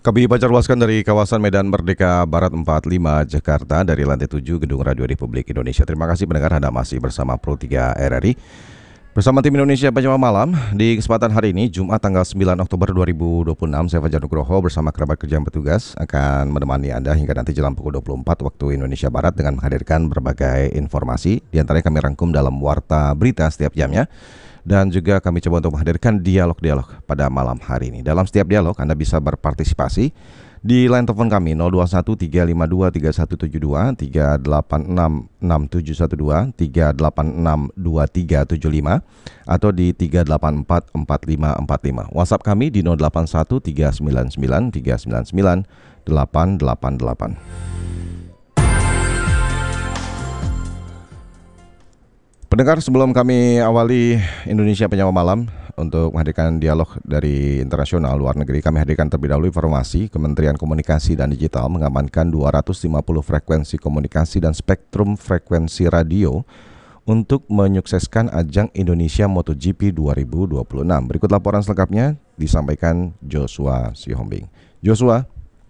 Kami pancarluaskan dari kawasan Medan Merdeka Barat 45 Jakarta dari lantai 7 Gedung Radio Republik Indonesia. Terima kasih pendengar, Anda masih bersama Pro 3 RRI. Bersama tim Indonesia Pajama Malam, di kesempatan hari ini, Jumat tanggal 9 Oktober 2026, saya Fajar Nugroho bersama kerabat kerja yang bertugas akan menemani Anda hingga nanti jelang pukul 24 waktu Indonesia Barat dengan menghadirkan berbagai informasi. Di antaranya kami rangkum dalam Warta Berita setiap jamnya. Dan juga kami coba untuk menghadirkan dialog-dialog pada malam hari ini. Dalam setiap dialog Anda bisa berpartisipasi di line telepon kami 021 352 3172, 386 6712, 386 2375 atau di 384 4545. WhatsApp kami di 081 399 399 888. Pendengar, sebelum kami awali Indonesia Penyama Malam untuk menghadirkan dialog dari internasional luar negeri, kami hadirkan terlebih dahulu informasi. Kementerian Komunikasi dan Digital mengamankan 250 frekuensi komunikasi dan spektrum frekuensi radio untuk menyukseskan ajang Indonesia MotoGP 2026. Berikut laporan selengkapnya disampaikan Joshua Sihombing. Joshua.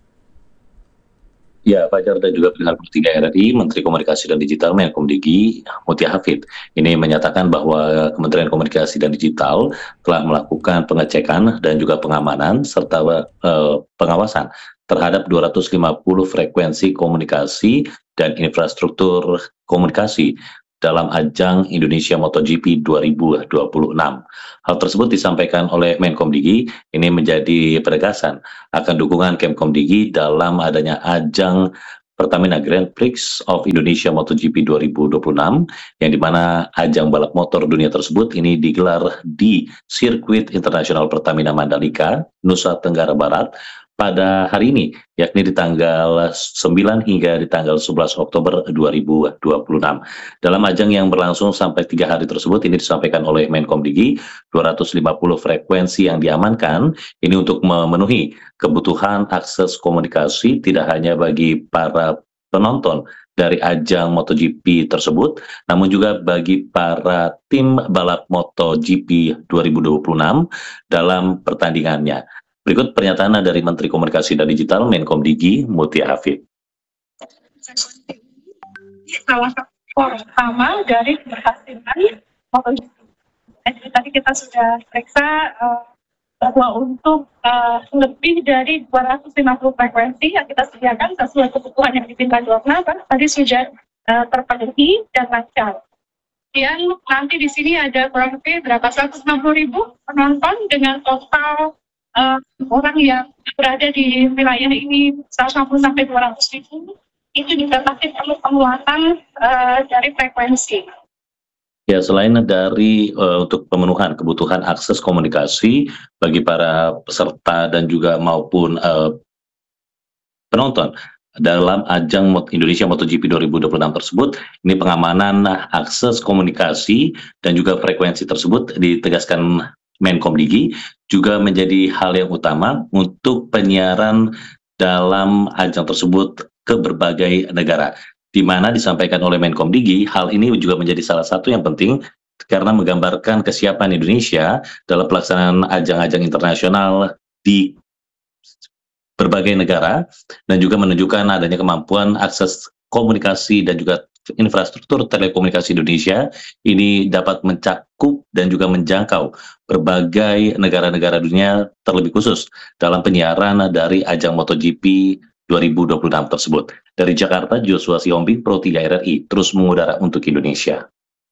Ya, Fajar dan juga pendengar Pro 3 RRI, Menteri Komunikasi dan Digital Menkomdigi Mutia Hafid ini menyatakan bahwa Kementerian Komunikasi dan Digital telah melakukan pengecekan dan juga pengamanan serta pengawasan terhadap 250 frekuensi komunikasi dan infrastruktur komunikasi dalam ajang Indonesia MotoGP 2026. Hal tersebut disampaikan oleh Menkomdigi, ini menjadi penegasan akan dukungan Kemkomdigi dalam adanya ajang Pertamina Grand Prix of Indonesia MotoGP 2026, yang dimana ajang balap motor dunia tersebut ini digelar di Sirkuit Internasional Pertamina Mandalika, Nusa Tenggara Barat, pada hari ini, yakni di tanggal 9 hingga di tanggal 11 Oktober 2026. Dalam ajang yang berlangsung sampai 3 hari tersebut, ini disampaikan oleh Menkomdigi, 250 frekuensi yang diamankan, ini untuk memenuhi kebutuhan akses komunikasi tidak hanya bagi para penonton dari ajang MotoGP tersebut, namun juga bagi para tim balap MotoGP 2026 dalam pertandingannya. Berikut pernyataan dari Menteri Komunikasi dan Digital Menkomdigi Mutia Hafid. Salah satu pertama dari keberhasilan MotoGP. Jadi tadi kita sudah periksa bahwa untuk lebih dari 250 frekuensi yang kita sediakan sesuai kebutuhan yang diminta Dorna, tadi sudah terpenuhi dan lancar. Kemudian nanti di sini ada kurang lebih berapa 160.000 penonton dengan total orang yang berada di wilayah ini 150 sampai 200.000, itu juga pasti perlu penguatan dari frekuensi. Ya, selain dari untuk pemenuhan kebutuhan akses komunikasi bagi para peserta dan juga maupun penonton dalam ajang Indonesia MotoGP 2026 tersebut, ini pengamanan akses komunikasi dan juga frekuensi tersebut ditegaskan Menkomdigi juga menjadi hal yang utama untuk penyiaran dalam ajang tersebut ke berbagai negara, di mana disampaikan oleh Menkomdigi hal ini juga menjadi salah satu yang penting karena menggambarkan kesiapan Indonesia dalam pelaksanaan ajang-ajang internasional di berbagai negara dan juga menunjukkan adanya kemampuan akses komunikasi dan juga infrastruktur telekomunikasi Indonesia ini dapat mencakup dan juga menjangkau berbagai negara-negara dunia, terlebih khusus dalam penyiaran dari ajang MotoGP 2026 tersebut. Dari Jakarta, Joshua Sihombing, Pro 3 RRI, terus mengudara untuk Indonesia.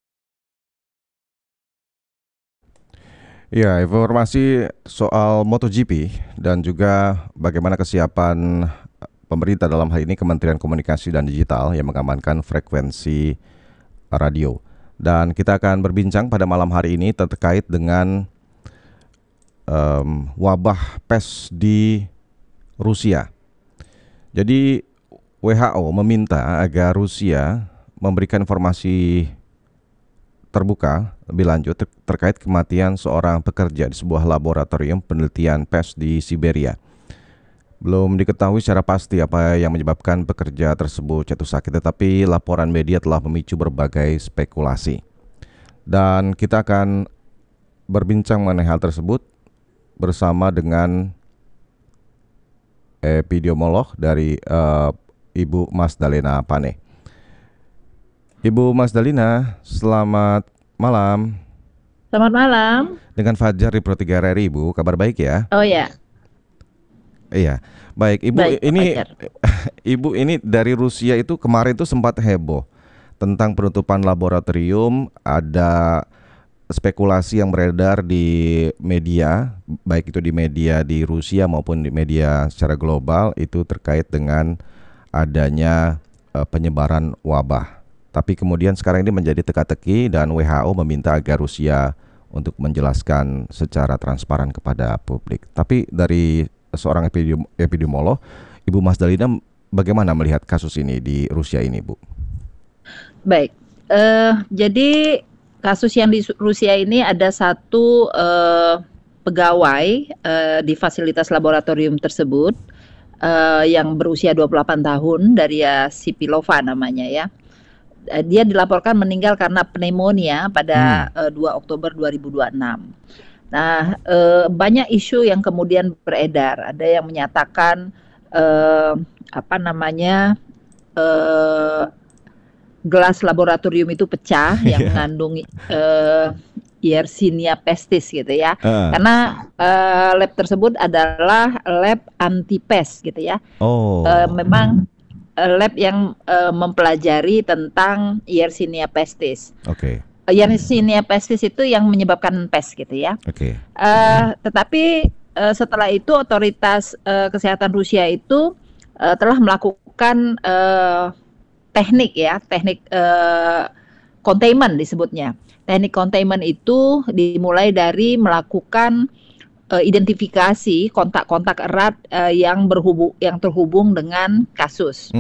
Ya, informasi soal MotoGP dan juga bagaimana kesiapan pemerintah dalam hal ini Kementerian Komunikasi dan Digital yang mengamankan frekuensi radio. Dan kita akan berbincang pada malam hari ini terkait dengan wabah pes di Rusia. Jadi WHO meminta agar Rusia memberikan informasi terbuka lebih lanjut terkait kematian seorang pekerja di sebuah laboratorium penelitian pes di Siberia. Belum diketahui secara pasti apa yang menyebabkan pekerja tersebut jatuh sakit, tetapi laporan media telah memicu berbagai spekulasi. Dan kita akan berbincang mengenai hal tersebut bersama dengan epidemiolog dari Ibu Mas Dalina Pane. Ibu Mas Dalina, selamat malam. Selamat malam. Dengan Fajar di Pro 3 RRI, Ibu. Kabar baik ya? Oh ya. Iya, baik. Ibu, Baik, ini Fajar. Ibu ini dari Rusia itu kemarin itu sempat heboh tentang penutupan laboratorium. Ada spekulasi yang beredar di media, baik itu di media di Rusia maupun di media secara global, itu terkait dengan adanya penyebaran wabah. Tapi kemudian sekarang ini menjadi teka-teki dan WHO meminta agar Rusia untuk menjelaskan secara transparan kepada publik. Tapi dari seorang epidemiolog, Ibu Mas Dalina, bagaimana melihat kasus ini di Rusia ini, Bu? Baik. Jadi kasus yang di Rusia ini ada satu pegawai di fasilitas laboratorium tersebut yang berusia 28 tahun dari Sipilova namanya ya. Dia dilaporkan meninggal karena pneumonia pada 2 Oktober 2026. Nah, banyak isu yang kemudian beredar. Ada yang menyatakan gelas laboratorium itu pecah yang mengandung Yersinia pestis gitu ya. Karena lab tersebut adalah lab anti-pest gitu ya. Memang lab yang mempelajari tentang Yersinia pestis. Yersinia pestis itu yang menyebabkan pest gitu ya. Tetapi setelah itu otoritas kesehatan Rusia itu telah melakukan teknik containment disebutnya. Teknik containment itu dimulai dari melakukan identifikasi kontak-kontak erat yang terhubung dengan kasus.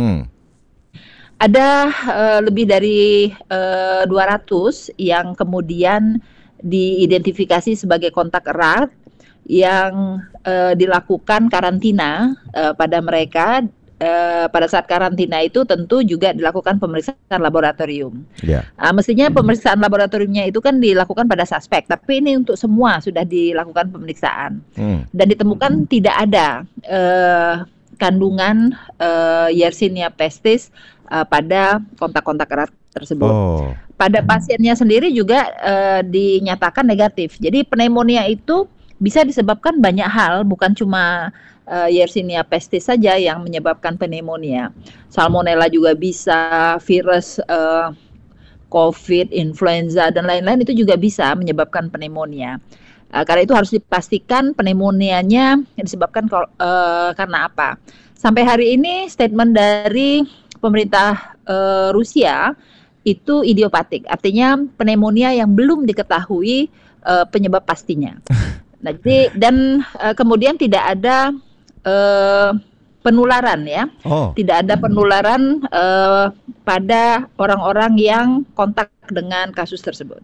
Ada lebih dari 200 yang kemudian diidentifikasi sebagai kontak erat yang dilakukan karantina pada mereka. Pada saat karantina itu tentu juga dilakukan pemeriksaan laboratorium. Mestinya pemeriksaan laboratoriumnya itu kan dilakukan pada suspek, tapi ini untuk semua sudah dilakukan pemeriksaan dan ditemukan tidak ada kandungan Yersinia pestis pada kontak-kontak erat tersebut. Pada pasiennya sendiri juga dinyatakan negatif. Jadi pneumonia itu bisa disebabkan banyak hal, bukan cuma Yersinia pestis saja yang menyebabkan pneumonia. Salmonella juga bisa, virus COVID, influenza dan lain-lain itu juga bisa menyebabkan pneumonia. Karena itu harus dipastikan pneumonianya disebabkan karena apa. Sampai hari ini statement dari pemerintah Rusia itu idiopatik, artinya pneumonia yang belum diketahui penyebab pastinya. Nah, jadi dan kemudian tidak ada penularan ya, tidak ada penularan pada orang-orang yang kontak dengan kasus tersebut.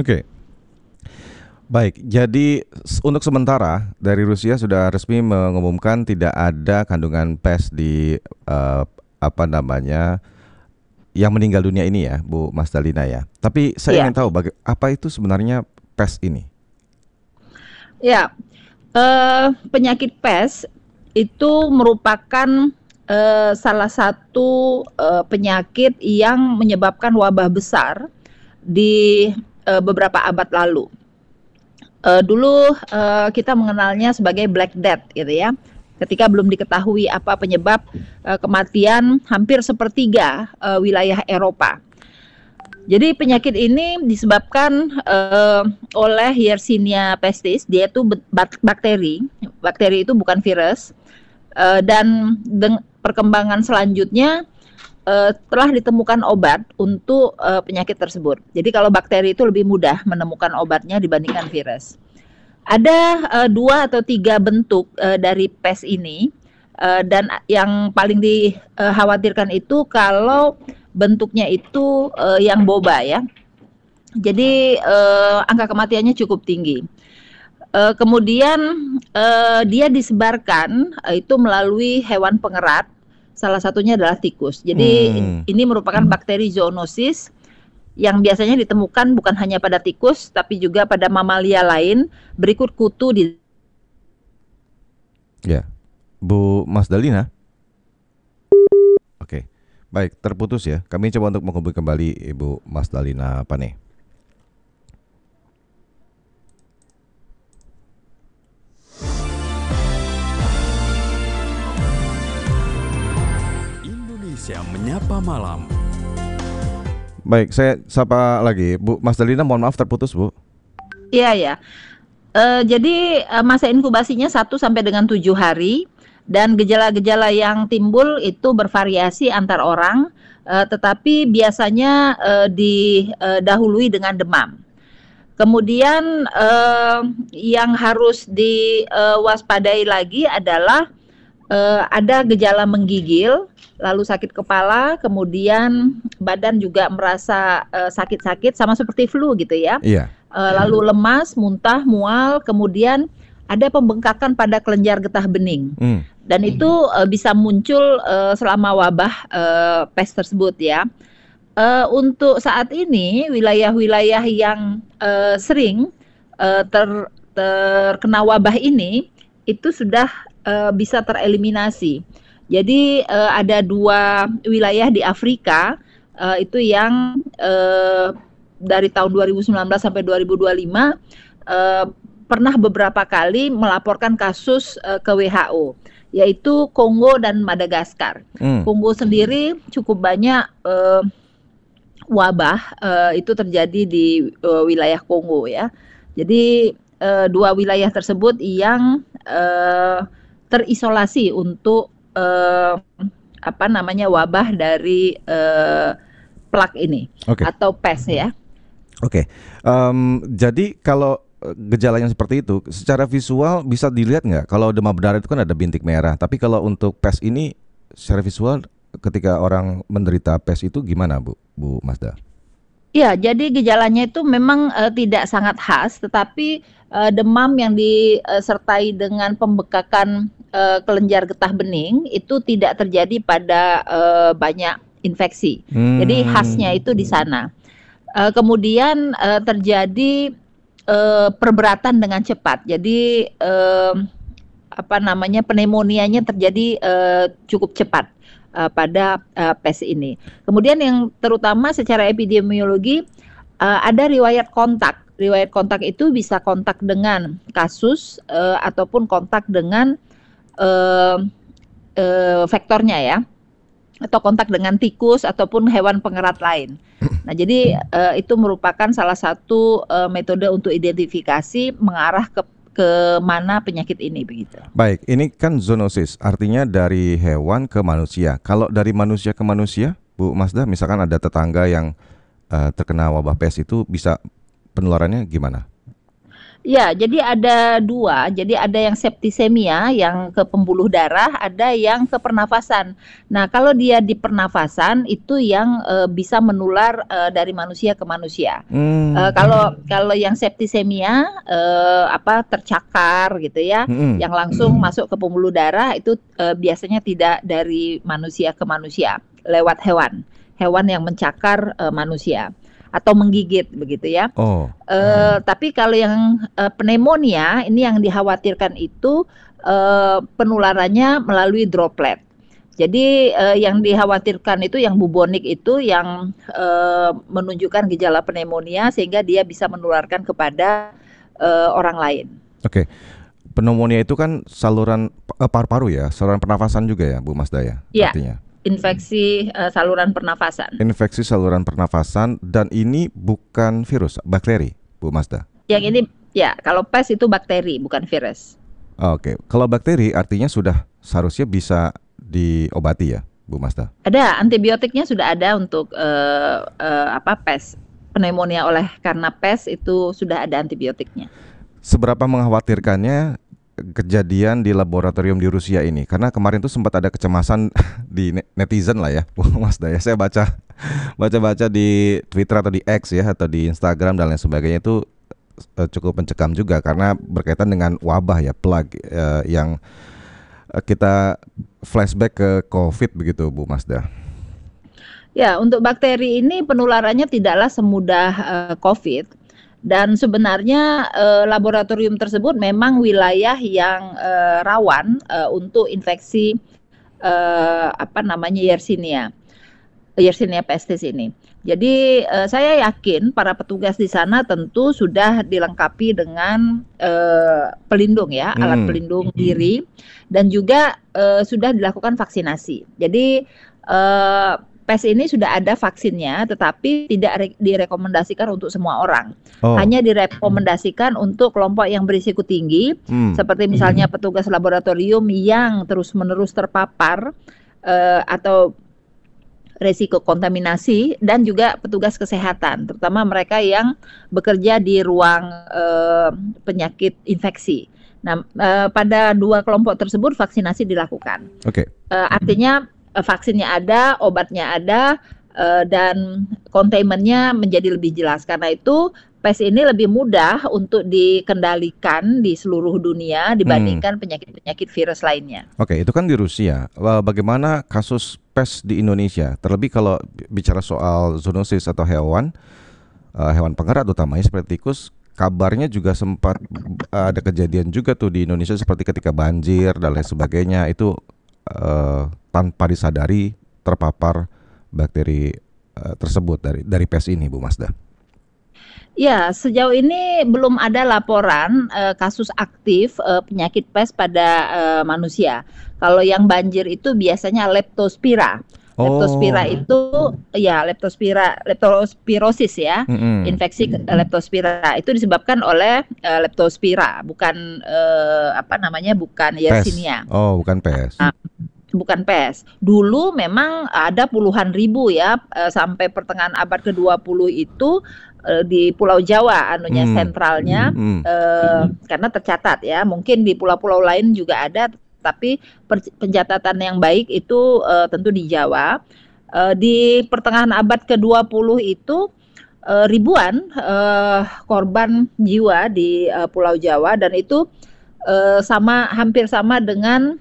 Baik, jadi untuk sementara dari Rusia sudah resmi mengumumkan tidak ada kandungan pes di yang meninggal dunia ini ya, Bu Mas Dalina ya. Tapi saya ingin tahu apa itu sebenarnya pes ini? Ya, penyakit pes itu merupakan salah satu penyakit yang menyebabkan wabah besar di beberapa abad lalu. Dulu kita mengenalnya sebagai Black Death gitu ya. Ketika belum diketahui apa penyebab kematian hampir sepertiga wilayah Eropa. Jadi penyakit ini disebabkan oleh Yersinia pestis. Dia itu bakteri. Bakteri itu bukan virus. Dan perkembangan selanjutnya telah ditemukan obat untuk penyakit tersebut. Jadi kalau bakteri itu lebih mudah menemukan obatnya dibandingkan virus. Ada 2 atau 3 bentuk dari pes ini, dan yang paling dikhawatirkan itu kalau bentuknya itu yang boba ya. Jadi angka kematiannya cukup tinggi. Kemudian dia disebarkan itu melalui hewan pengerat, salah satunya adalah tikus. Jadi ini merupakan bakteri zoonosis yang biasanya ditemukan bukan hanya pada tikus tapi juga pada mamalia lain berikut kutu di. Ya, Bu Mas Dalina? Oke, baik, terputus ya. Kami coba untuk menghubungi kembali Ibu Mas Dalina Pane. Indonesia Menyapa Malam. Baik, saya sapa lagi Bu Mas Dalina, mohon maaf terputus Bu. Iya ya. Jadi masa inkubasinya 1 sampai dengan 7 hari dan gejala-gejala yang timbul itu bervariasi antar orang, tetapi biasanya didahului dengan demam. Kemudian yang harus diwaspadai lagi adalah ada gejala menggigil, lalu sakit kepala, kemudian badan juga merasa sakit-sakit sama seperti flu gitu ya. Iya. Lalu lemas, muntah, mual, kemudian ada pembengkakan pada kelenjar getah bening. Dan itu bisa muncul selama wabah pes tersebut ya. Untuk saat ini wilayah-wilayah yang sering terkena wabah ini itu sudah bisa tereliminasi. Jadi ada 2 wilayah di Afrika itu yang dari tahun 2019 sampai 2025 pernah beberapa kali melaporkan kasus ke WHO, yaitu Kongo dan Madagaskar. Kongo sendiri cukup banyak wabah itu terjadi di wilayah Kongo ya. Jadi 2 wilayah tersebut yang terisolasi untuk wabah dari plak ini atau pes ya. Oke. Jadi kalau gejalanya seperti itu, secara visual bisa dilihat nggak? Kalau demam berdarah itu kan ada bintik merah, tapi kalau untuk pes ini secara visual ketika orang menderita pes itu gimana Bu Masda? Ya, jadi gejalanya itu memang tidak sangat khas, tetapi demam yang disertai dengan pembekakan kelenjar getah bening itu tidak terjadi pada banyak infeksi. Jadi khasnya itu di sana. Kemudian terjadi perberatan dengan cepat. Jadi pneumonianya terjadi cukup cepat pada pes ini. Kemudian yang terutama secara epidemiologi ada riwayat kontak. Riwayat kontak itu bisa kontak dengan kasus ataupun kontak dengan vektornya ya, atau kontak dengan tikus ataupun hewan pengerat lain. Nah, jadi itu merupakan salah satu metode untuk identifikasi mengarah ke mana penyakit ini begitu. Baik, ini kan zoonosis, artinya dari hewan ke manusia. Kalau dari manusia ke manusia, Bu Masda, misalkan ada tetangga yang terkena wabah pes itu bisa penularannya gimana? Ya, jadi ada 2. Jadi ada yang septisemia yang ke pembuluh darah, ada yang ke pernafasan. Nah, kalau dia di pernafasan itu yang bisa menular dari manusia ke manusia. Kalau yang septisemia tercakar gitu ya, yang langsung masuk ke pembuluh darah itu biasanya tidak dari manusia ke manusia, lewat hewan yang mencakar manusia atau menggigit begitu ya. Tapi kalau yang pneumonia ini yang dikhawatirkan itu penularannya melalui droplet. Jadi yang dikhawatirkan itu yang bubonik itu yang menunjukkan gejala pneumonia sehingga dia bisa menularkan kepada orang lain. Oke. Pneumonia itu kan saluran paru-paru ya, saluran pernafasan juga ya, Bu Masda ya? Iya. Artinya. Infeksi saluran pernafasan. Infeksi saluran pernafasan, dan ini bukan virus, bakteri, Bu Masda. Yang ini ya, kalau pes itu bakteri bukan virus. Oke, kalau bakteri artinya sudah seharusnya bisa diobati ya, Bu Masda. Ada antibiotiknya, sudah ada untuk pes. Pneumonia karena pes itu sudah ada antibiotiknya. Seberapa mengkhawatirkannya kejadian di laboratorium di Rusia ini? Karena kemarin tuh sempat ada kecemasan di netizen lah ya, Bu Masda ya. Saya baca di Twitter atau di X ya, atau di Instagram dan lain sebagainya, itu cukup mencekam juga karena berkaitan dengan wabah ya, plague yang kita flashback ke COVID begitu, Bu Masda. Ya, untuk bakteri ini penularannya tidaklah semudah COVID. Dan sebenarnya laboratorium tersebut memang wilayah yang rawan untuk infeksi Yersinia pestis ini. Jadi saya yakin para petugas di sana tentu sudah dilengkapi dengan pelindung ya, alat pelindung diri, dan juga sudah dilakukan vaksinasi. Jadi PES ini sudah ada vaksinnya, tetapi tidak direkomendasikan untuk semua orang. Hanya direkomendasikan untuk kelompok yang berisiko tinggi, seperti misalnya petugas laboratorium yang terus-menerus terpapar atau resiko kontaminasi, dan juga petugas kesehatan, terutama mereka yang bekerja di ruang penyakit infeksi. Nah, pada dua kelompok tersebut vaksinasi dilakukan. Artinya vaksinnya ada, obatnya ada, dan containment-nya menjadi lebih jelas. Karena itu PES ini lebih mudah untuk dikendalikan di seluruh dunia dibandingkan penyakit-penyakit virus lainnya. Itu kan di Rusia. Bagaimana kasus PES di Indonesia? Terlebih kalau bicara soal zoonosis atau hewan pengerat utamanya seperti tikus, kabarnya juga sempat ada kejadian juga tuh di Indonesia seperti ketika banjir dan lain sebagainya, itu tanpa disadari terpapar bakteri tersebut dari PES ini, Bu Mazda. Ya, sejauh ini belum ada laporan kasus aktif penyakit PES pada manusia. Kalau yang banjir itu biasanya leptospira. Leptospira itu leptospirosis ya. Infeksi leptospira itu disebabkan oleh leptospira, bukan bukan Yersinia. Bukan PES. Bukan PES. Dulu memang ada puluhan ribu ya, sampai pertengahan abad ke-20 itu di Pulau Jawa sentralnya, karena tercatat ya, mungkin di pulau-pulau lain juga ada, tapi pencatatan yang baik itu tentu di Jawa. Di pertengahan abad ke-20 itu ribuan korban jiwa di Pulau Jawa, dan itu hampir sama dengan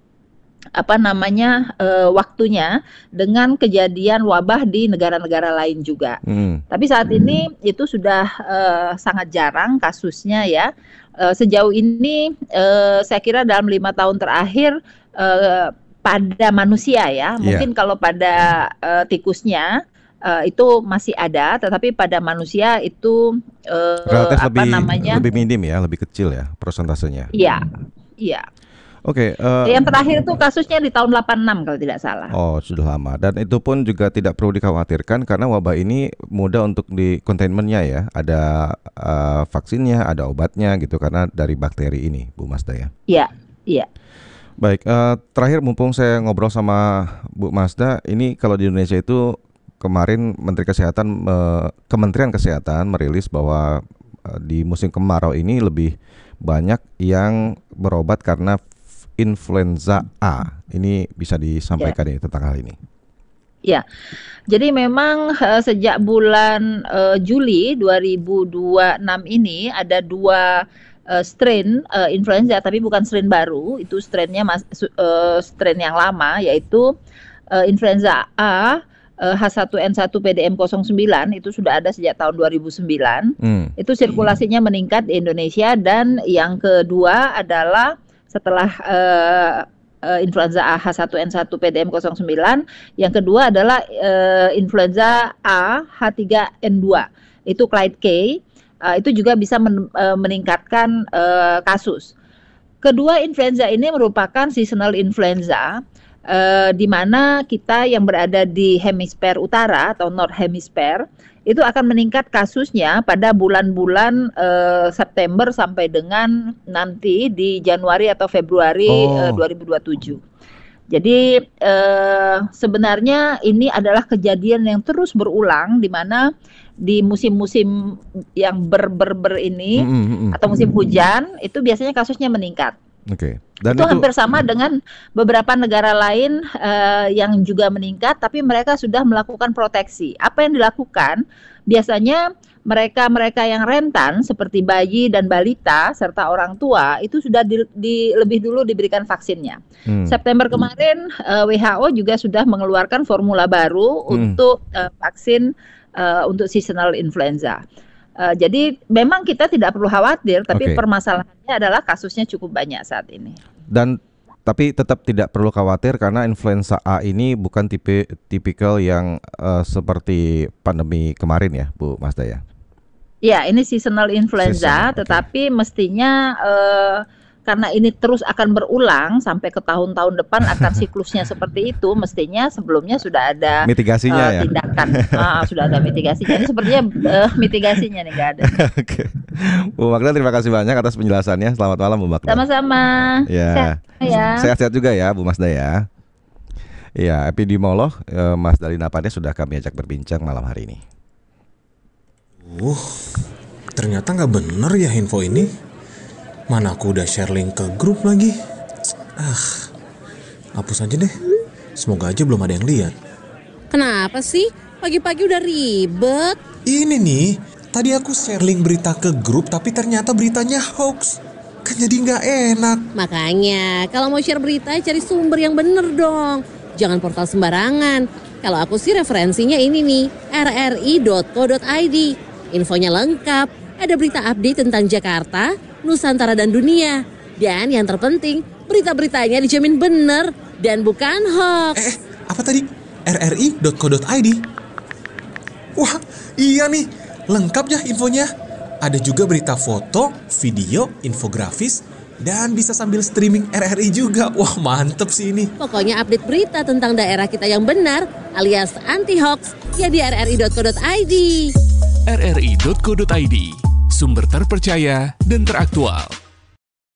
waktunya dengan kejadian wabah di negara-negara lain juga. Tapi saat ini itu sudah sangat jarang kasusnya ya. Sejauh ini saya kira dalam 5 tahun terakhir pada manusia ya. Mungkin kalau pada tikusnya itu masih ada, tetapi pada manusia itu relatif lebih minim ya, lebih kecil ya persentasenya. Iya. Yang terakhir itu kasusnya di tahun 86 kalau tidak salah. Sudah lama. Dan itu pun juga tidak perlu dikhawatirkan karena wabah ini mudah untuk di containment-nya ya. Ada vaksinnya, ada obatnya gitu karena dari bakteri ini, Bu Mazda ya. Iya. Baik, terakhir mumpung saya ngobrol sama Bu Mazda, ini kalau di Indonesia itu kemarin Kementerian Kesehatan merilis bahwa di musim kemarau ini lebih banyak yang berobat karena influenza A. Ini bisa disampaikan tentang hal ini. Ya, jadi memang sejak bulan Juli 2026 ini ada 2 strain influenza, tapi bukan strain baru, itu strainnya strain yang lama, yaitu influenza A H1N1 PDM09, itu sudah ada sejak tahun 2009. Itu sirkulasinya meningkat di Indonesia, dan yang kedua adalah setelah influenza A H1N1 PDM09, yang kedua adalah influenza A H3N2, itu Clade K, itu juga bisa meningkatkan kasus. Kedua influenza ini merupakan seasonal influenza, di mana kita yang berada di hemisfer utara atau North Hemisphere itu akan meningkat kasusnya pada bulan-bulan September sampai dengan nanti di Januari atau Februari 2027. Jadi sebenarnya ini adalah kejadian yang terus berulang, di mana di musim-musim yang ini atau musim hujan itu biasanya kasusnya meningkat. Dan itu hampir sama dengan beberapa negara lain yang juga meningkat, tapi mereka sudah melakukan proteksi. Apa yang dilakukan? Biasanya mereka yang rentan seperti bayi dan balita serta orang tua itu sudah lebih dulu diberikan vaksinnya. September kemarin WHO juga sudah mengeluarkan formula baru untuk vaksin untuk seasonal influenza. Jadi memang kita tidak perlu khawatir, tapi Oke. permasalahannya adalah kasusnya cukup banyak saat ini. Dan tapi tetap tidak perlu khawatir karena influenza A ini bukan tipikal yang seperti pandemi kemarin ya, Bu Masda ya. Ya, ini seasonal influenza, Seasonal, oke. tetapi mestinya karena ini terus akan berulang sampai ke tahun-tahun depan akan siklusnya seperti itu, mestinya sebelumnya sudah ada Mitigasinya ya. tindakan, sudah ada mitigasinya. Ini sepertinya mitigasinya nih nggak ada. Oke. Bu Magda, terima kasih banyak atas penjelasannya. Selamat malam Bu Magda. Sama-sama. Ya. Ya. Sehat-sehat juga ya Bu Masda ya. Ya, epidemiolog Mas Dalina Pade sudah kami ajak berbincang malam hari ini. Ternyata nggak bener ya info ini. Mana aku udah share link ke grup lagi. Hapus aja deh. Semoga aja belum ada yang lihat. Kenapa sih? Pagi-pagi udah ribet. Ini nih, tadi aku share link berita ke grup tapi ternyata beritanya hoax. Kan jadi nggak enak. Makanya, kalau mau share berita cari sumber yang bener dong. Jangan portal sembarangan. Kalau aku sih referensinya ini nih, rri.co.id. Infonya lengkap, ada berita update tentang Jakarta, Nusantara dan dunia. Dan yang terpenting, berita-beritanya dijamin bener dan bukan hoax. Apa tadi? rri.co.id. Wah, iya nih, lengkap ya infonya. Ada juga berita foto, video, infografis, dan bisa sambil streaming RRI juga. Wah, mantep sih ini. Pokoknya update berita tentang daerah kita yang benar alias anti hoax ya di rri.co.id. rri.co.id, sumber terpercaya dan teraktual.